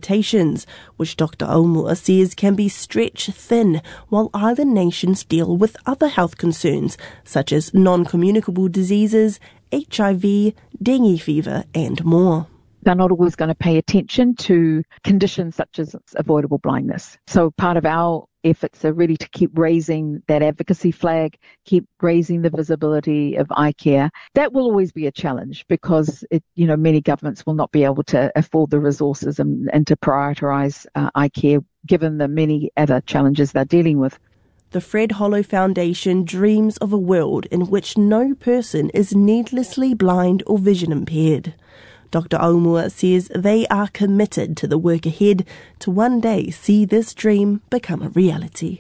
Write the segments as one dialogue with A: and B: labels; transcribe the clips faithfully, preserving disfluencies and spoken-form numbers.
A: limitations, which Doctor Aumua says can be stretched thin while island nations deal with other health concerns such as non-communicable diseases, H I V, dengue fever and more.
B: They're not always going to pay attention to conditions such as avoidable blindness. So part of our efforts are really to keep raising that advocacy flag, keep raising the visibility of eye care. That will always be a challenge because, it, you know, many governments will not be able to afford the resources and, and to prioritise uh, eye care given the many other challenges they're dealing with.
A: The Fred Hollow Foundation dreams of a world in which no person is needlessly blind or vision impaired. Doctor Aumua says they are committed to the work ahead to one day see this dream become a reality.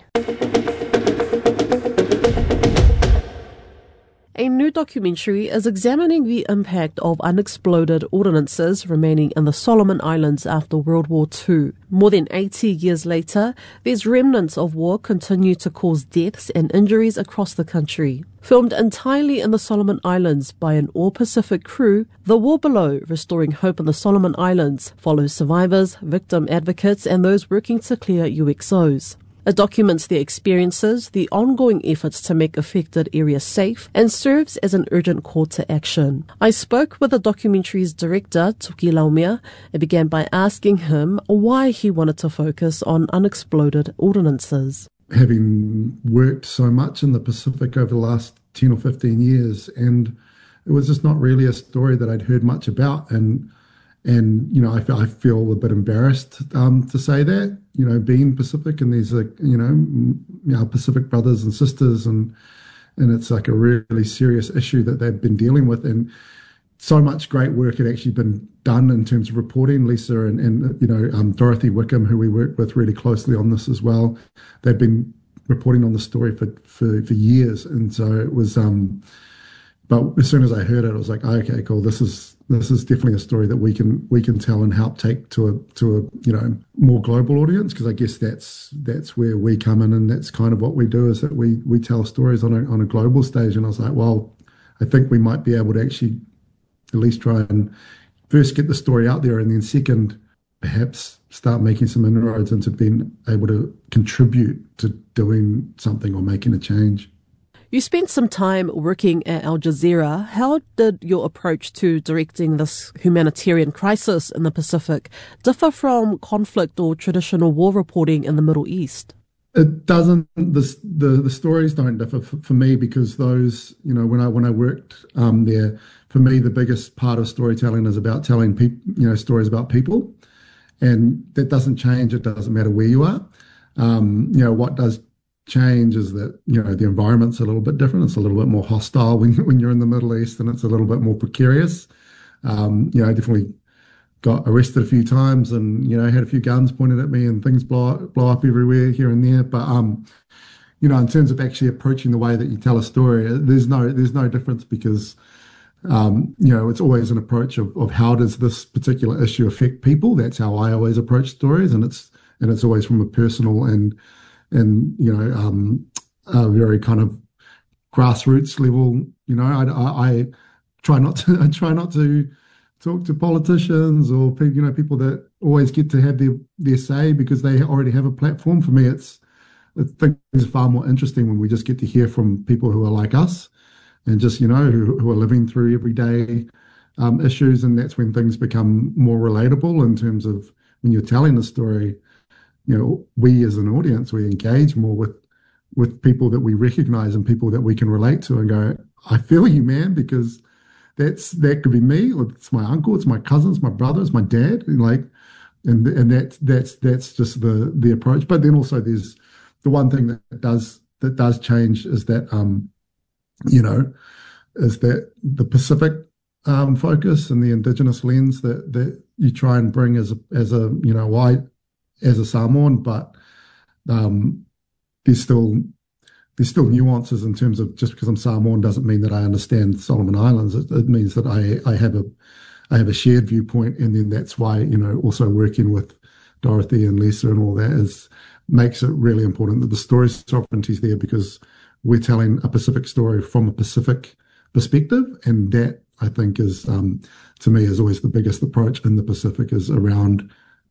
A: A new documentary is examining the impact of unexploded ordnances remaining in the Solomon Islands after World War Two. More than eighty years later, these remnants of war continue to cause deaths and injuries across the country. Filmed entirely in the Solomon Islands by an all-Pacific crew, The War Below, Restoring Hope in the Solomon Islands, follows survivors, victim advocates and those working to clear U X Os. It documents their experiences, the ongoing efforts to make affected areas safe, and serves as an urgent call to action. I spoke with the documentary's director, Tuki Laumea, and began by asking him why he wanted to focus on unexploded ordnances.
C: Having worked so much in the Pacific over the last ten or fifteen years, and it was just not really a story that I'd heard much about, and and you know I feel, I feel a bit embarrassed um, to say that, you know, being Pacific, and these are, you know, our Pacific brothers and sisters, and and it's like a really serious issue that they've been dealing with, and so much great work had actually been done in terms of reporting. Lisa and, and you know, um, Dorothy Wickham, who we work with really closely on this as well, they've been reporting on the story for, for, for years. And so it was, um, but as soon as I heard it, I was like, oh, okay, cool. This is, this is definitely a story that we can, we can tell and help take to a, to a, you know, more global audience. Cause I guess that's, that's where we come in. And that's kind of what we do, is that we, we tell stories on a, on a global stage. And I was like, well, I think we might be able to actually at least try and first get the story out there, and then second, perhaps start making some inroads into being able to contribute to doing something or making a change.
A: You spent some time working at Al Jazeera. How did your approach to directing this humanitarian crisis in the Pacific differ from conflict or traditional war reporting in the Middle East?
C: It doesn't. The the, the stories don't differ for, for me, because those, you know, when I when I worked um, there, for me the biggest part of storytelling is about telling people, you know, stories about people, and that doesn't change. It doesn't matter where you are. Um, you know, what does change is that, you know, the environment's a little bit different. It's a little bit more hostile when when you're in the Middle East, and it's a little bit more precarious. Um, you know, I definitely got arrested a few times, and, you know, had a few guns pointed at me and things blow, blow up everywhere here and there. But, um, you know, in terms of actually approaching the way that you tell a story, there's no, there's no difference, because, um, you know, it's always an approach of, of how does this particular issue affect people. That's how I always approach stories. And it's, and it's always from a personal and, and, you know, um, a very kind of grassroots level. You know, I, I, I try not to, I try not to, talk to politicians or people, you know, people that always get to have their, their say because they already have a platform. For me, it's, I think it's far more interesting when we just get to hear from people who are like us, and just, you know, who, who are living through everyday um, issues. And that's when things become more relatable in terms of when you're telling a story. You know, we as an audience, we engage more with, with people that we recognize and people that we can relate to, and go, I feel you, man, because That's that could be me, or it's my uncle, it's my cousins, my brothers, my dad, and like, and and that's that's that's just the the approach. But then also there's the one thing that does that does change is that um, you know, is that the Pacific um, focus and the Indigenous lens that that you try and bring as a as a you know white as a Samoan, but um, there's still. There's still nuances in terms of, just because I'm Samoan doesn't mean that I understand Solomon Islands. It, it means that I, I have a I have a shared viewpoint, and then that's why, you know, also working with Dorothy and Lisa and all that is makes it really important that the story sovereignty is there, because we're telling a Pacific story from a Pacific perspective, and that I think is um, to me is always the biggest approach in the Pacific, is around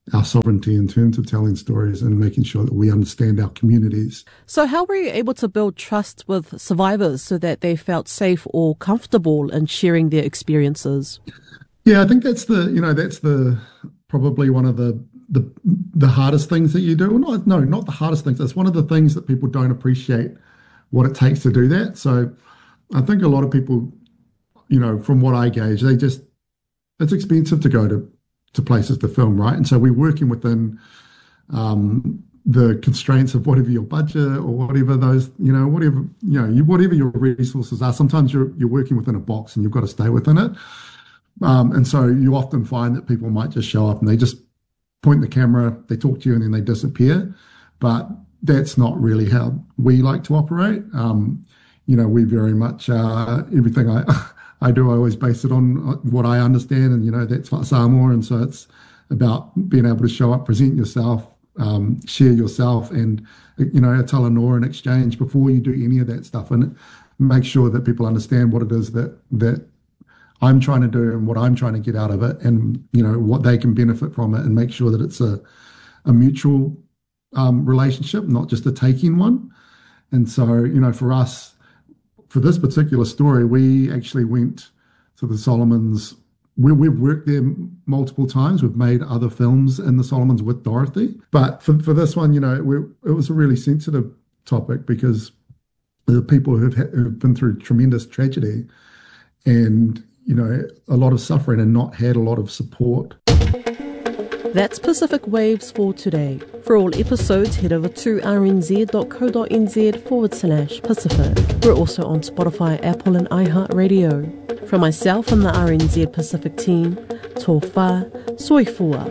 C: our sovereignty in terms of telling stories and making sure that we understand our communities.
A: So how were you able to build trust with survivors so that they felt safe or comfortable in sharing their experiences?
C: Yeah, I think that's the, you know, that's the probably one of the the the hardest things that you do. Well, not, no, not the hardest things. It's one of the things that people don't appreciate what it takes to do that. So I think a lot of people, you know, from what I gauge, they just, it's expensive to go to, to places to film, right? And so we're working within um, the constraints of whatever your budget or whatever those, you know, whatever, you know, you, whatever your resources are. Sometimes you're you're working within a box and you've got to stay within it. Um, and so you often find that people might just show up and they just point the camera, they talk to you, and then they disappear. But that's not really how we like to operate. Um, you know, we very much, uh, everything I I do, I always base it on what I understand, and, you know, that's Samoa. And so it's about being able to show up, present yourself, um, share yourself, and, you know, tell a Noa in exchange before you do any of that stuff, and make sure that people understand what it is that that I'm trying to do and what I'm trying to get out of it, and, you know, what they can benefit from it, and make sure that it's a, a mutual um, relationship, not just a taking one. And so, you know, for us, for this particular story, we actually went to the Solomons. We, we've worked there multiple times. We've made other films in the Solomons with Dorothy. But for, for this one, you know, we, it was a really sensitive topic because the people who've, who've been through tremendous tragedy and, you know, a lot of suffering and not had a lot of support.
A: That's Pacific Waves for today. For all episodes, head over to rnz.co.nz forward slash Pacific. We're also on Spotify, Apple and iHeartRadio. From myself and the R N Z Pacific team, tō whā, soifua.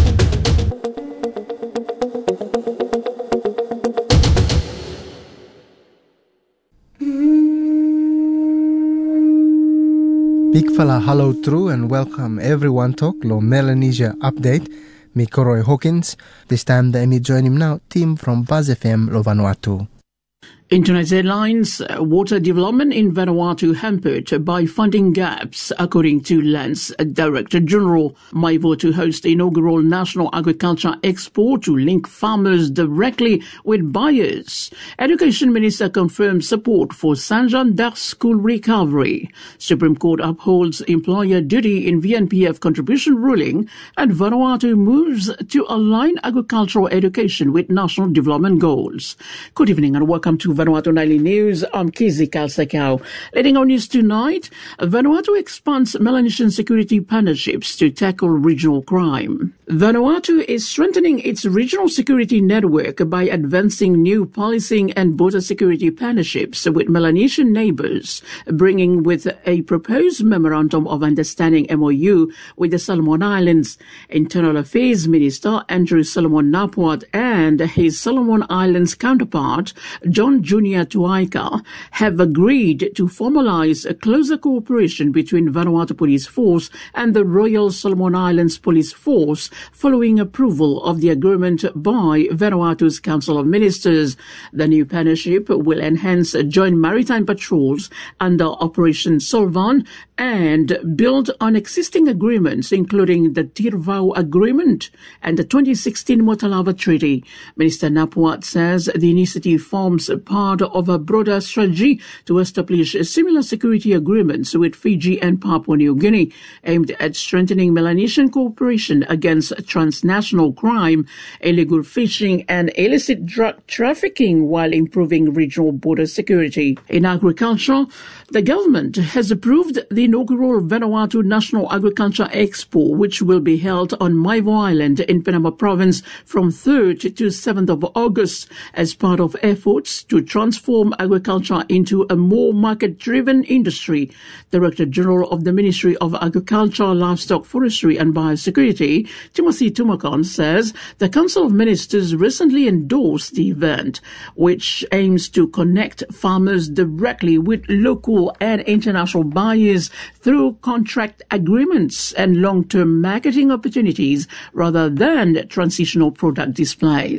D: Big fella hello true and welcome everyone to Lo Melanesia Update. Me Koroi Hawkins. This time the me join him now, team from Buzz F M Lo Vanuatu.
E: In tonight's headlines, uh, water development in Vanuatu hampered by funding gaps, according to Lands Director General. Maivo to host inaugural National Agriculture Expo to link farmers directly with buyers. Education Minister confirms support for Saint Jean d'Arc school recovery. Supreme Court upholds employer duty in V N P F contribution ruling, and Vanuatu moves to align agricultural education with national development goals. Good evening and welcome to Vanuatu Nightly News. I'm Kizi Kalsakau. Leading our news tonight, Vanuatu expands Melanesian security partnerships to tackle regional crime. Vanuatu is strengthening its regional security network by advancing new policing and border security partnerships with Melanesian neighbors, bringing with a proposed Memorandum of Understanding M O U with the Solomon Islands. Internal Affairs Minister Andrew Solomon Napuat and his Solomon Islands counterpart, John Junior Tuaika, have agreed to formalize a closer cooperation between Vanuatu Police Force and the Royal Solomon Islands Police Force following approval of the agreement by Vanuatu's Council of Ministers. The new partnership will enhance joint maritime patrols under Operation Solvan and build on existing agreements, including the Tirvau Agreement and the twenty sixteen Motalava Treaty. Minister Napuat says the initiative forms part of a broader strategy to establish similar security agreements with Fiji and Papua New Guinea, aimed at strengthening Melanesian cooperation against transnational crime, illegal fishing and illicit drug trafficking while improving regional border security. In agriculture, the government has approved the inaugural Vanuatu National Agriculture Expo, which will be held on Maivo Island in Penama Province from third to seventh of August as part of efforts to transform agriculture into a more market-driven industry. Director General of the Ministry of Agriculture, Livestock, Forestry and Biosecurity, Timothy Tumakon, says the Council of Ministers recently endorsed the event, which aims to connect farmers directly with local and international buyers through contract agreements and long-term marketing opportunities rather than transitional product displays.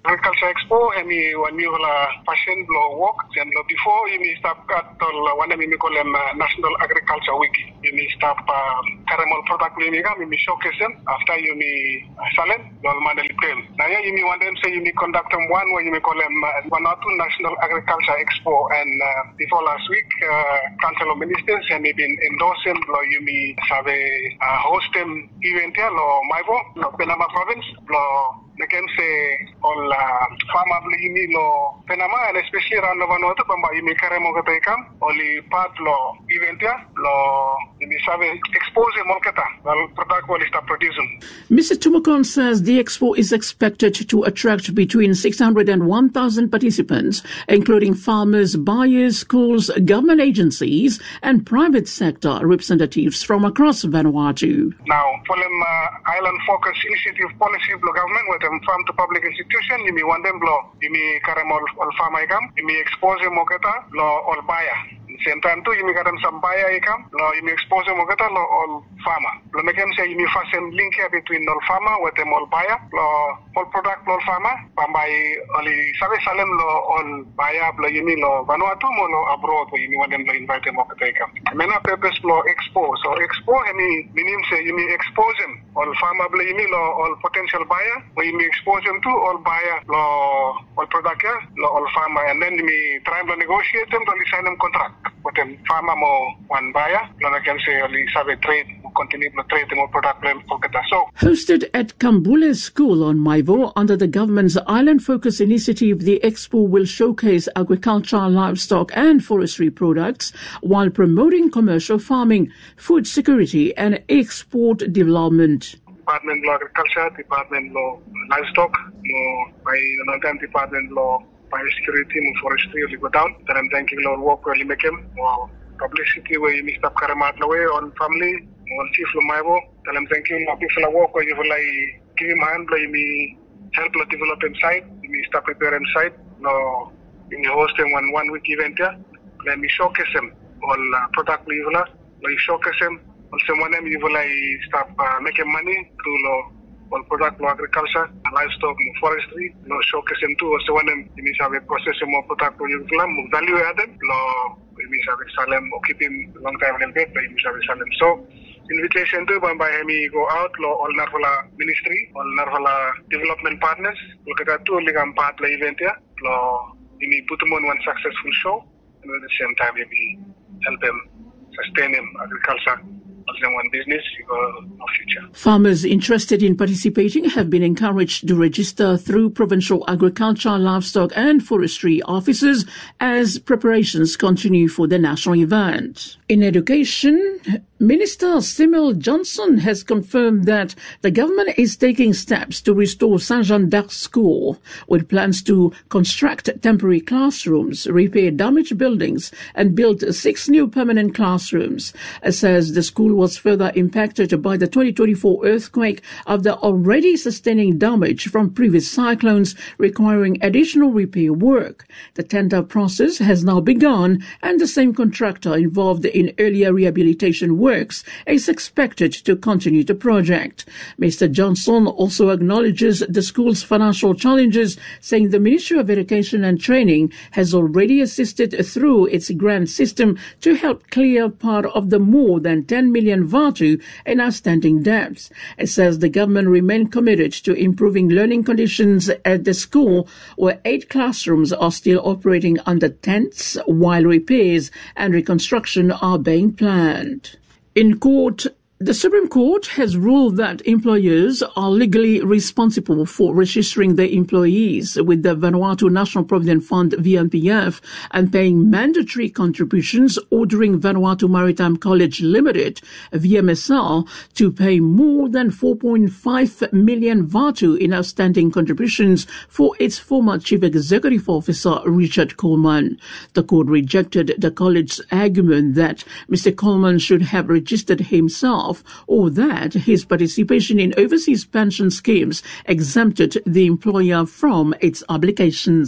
F: Agriculture Expo, hemi wani wala fashion lo work, and lo before yumi start kat tol wana mi call them National Agriculture Week. Yumi start caramel product yumi kam yumi showcase them after yumi salen lo mandali play. Now yeah yumi one them say yumi conduct them one where yumi call them one or two National Agriculture Expo, and uh, before last week uh, Council of Ministers and been endorsing lo yumi have uh, host them event here lo Maivo lo Penama province lo. I can say all farmer yumi lo Penama, and especially around the Vanuatu, Bamba yumi karemo katekam, only part lo event ya lo yumi save expose molketa, well product will start producing.
E: Mister Tumukon says the expo is expected to attract between six hundred and one thousand participants, including farmers, buyers, schools, government agencies, and private sector representatives from across Vanuatu.
F: Now, for them uh, island focus initiative policy of the government with them farm to public institution, you may want them blow, you may carry all farm income, you may expose them moketa, law all buyer. Same time too, you may get them some buyer income, law you may expose them moketa, law all farmer. Lo make them say you may fasten link here between all farmer with them all buyer, law all product all farmer, by only save salem law all buyer, law you may law Vanuatu mo law abroad, where you may want them to invite them moketa income. Mena purpose law expose, so expose any meaning say you may expose them all farmer, law you may law all potential buyer, where you may expose them to all buyer, law all product here, law all farmer, and then you may try to negotiate them to sign them contract. But then farmer mo one buyer, I can say only have a trade, continue to trade more product. So
E: hosted at Kambule School on Maivo under the government's Island Focus initiative, the expo will showcase agriculture, livestock and forestry products while promoting commercial farming, food security and export development.
F: Department Law Agriculture, Department Law Livestock, no by another Department Law Biosecurity, no forestry, you go down. Then I'm thanking Lord work where you make him. Wow. Publicity where you mix up Karamat away on family, on Chief Lumaibo. Then I'm thanking Lord people work where you will like give him hand, like me help to develop him site, you me start prepare him site. No, you host him one one week event here. Let me showcase him all uh, product level. Like showcase him. Also, one them you will like start uh, making money through law. All product law agriculture, livestock, forestry, no showcase them too. Also, when them you have a process more product for you, value added, law, you have a salem or keep him long time in bed, but you have a salem. So, invitation to by me go out, law, all Narvala ministry, all Narvala development partners, look at that two ligam part la event here, law, you may put them on one successful show, and at the same time, maybe help them sustain them agriculture. One business, no future.
E: Farmers interested in participating have been encouraged to register through provincial agriculture, livestock and forestry offices as preparations continue for the national event. In education, Minister Simil Johnson has confirmed that the government is taking steps to restore Saint Jean d'Arc School with plans to construct temporary classrooms, repair damaged buildings and build six new permanent classrooms. It says the school was further impacted by the twenty twenty-four earthquake after already sustaining damage from previous cyclones requiring additional repair work. The tender process has now begun and the same contractor involved in earlier rehabilitation work is expected to continue the project. Mister Johnson also acknowledges the school's financial challenges, saying the Ministry of Education and Training has already assisted through its grant system to help clear part of the more than ten million Vatu in outstanding debts. It says the government remains committed to improving learning conditions at the school, where eight classrooms are still operating under tents while repairs and reconstruction are being planned. In court, the Supreme Court has ruled that employers are legally responsible for registering their employees with the Vanuatu National Provident Fund V N P F and paying mandatory contributions, ordering Vanuatu Maritime College Limited, V M S L, to pay more than four point five million Vatu in outstanding contributions for its former Chief Executive Officer, Richard Coleman. The court rejected the college's argument that Mister Coleman should have registered himself or that his participation in overseas pension schemes exempted the employer from its obligations.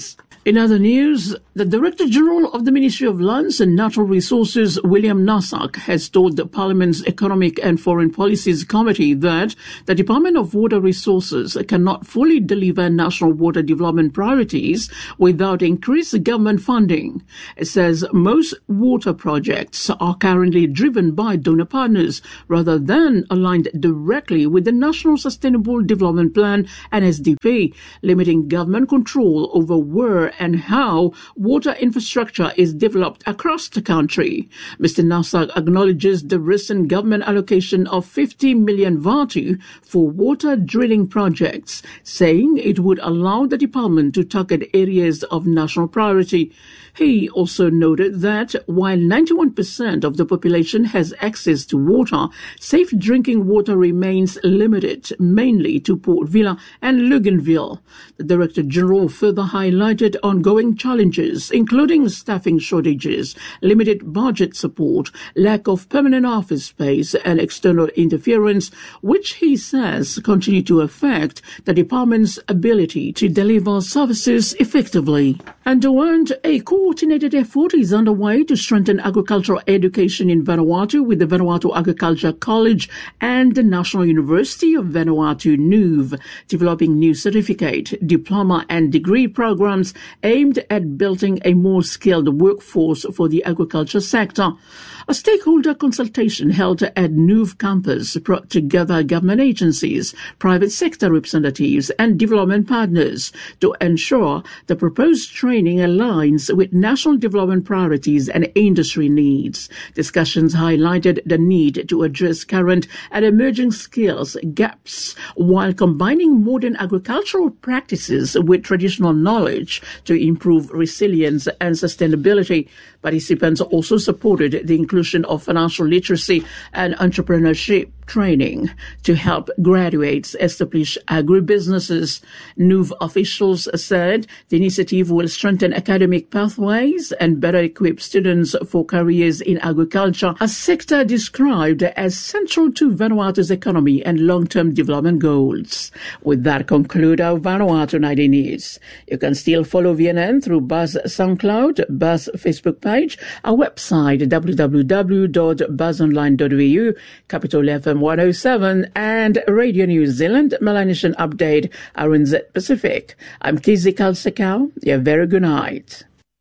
E: In other news, the Director General of the Ministry of Lands and Natural Resources, William Nasak, has told the Parliament's Economic and Foreign Policies Committee that the Department of Water Resources cannot fully deliver national water development priorities without increased government funding. It says most water projects are currently driven by donor partners rather than aligned directly with the National Sustainable Development Plan and S D P, limiting government control over where and how water infrastructure is developed across the country. Mister Nasak acknowledges the recent government allocation of fifty million vatu for water drilling projects, saying it would allow the department to target areas of national priority. He also noted that while ninety-one percent of the population has access to water, safe drinking water remains limited, mainly to Port Vila and Luganville. The Director General further highlighted ongoing challenges, including staffing shortages, limited budget support, lack of permanent office space, and external interference, which he says continue to affect the department's ability to deliver services effectively. And to end, a coordinated effort is underway to strengthen agricultural education in Vanuatu with the Vanuatu Agriculture College and the National University of Vanuatu, N U V, developing new certificate, diploma and degree programs aimed at building a more skilled workforce for the agriculture sector. A stakeholder consultation held at N U V campus brought together government agencies, private sector representatives and development partners to ensure the proposed training aligns with national development priorities and industry needs. Discussions highlighted the need to address current and emerging skills gaps while combining modern agricultural practices with traditional knowledge to improve resilience and sustainability. Participants also supported the inclusion of financial literacy and entrepreneurship training to help graduates establish agribusinesses. N U V officials said the initiative will strengthen academic pathways and better equip students for careers in agriculture, a sector described as central to Vanuatu's economy and long-term development goals. With that, conclude our Vanuatu ninety News. You can still follow V N N through Buzz SoundCloud, Buzz Facebook page, our website w w w dot buzz online dot v u, Capital F M one oh seven, and Radio New Zealand Melanesian Update R N Z Pacific. I'm Kizzy Kalsekau. A very good night.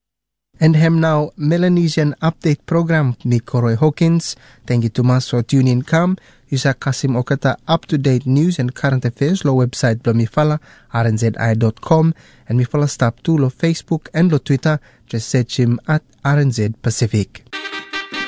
D: And hem now Melanesian Update program ni Koroi Hawkins. Thank you to mas for tuning come. Yusa Kasim Okata up-to-date news and current affairs lo website blo mifala r n z i dot com and mifala stop to lo Facebook and lo Twitter. Just search him at R N Z Pacific.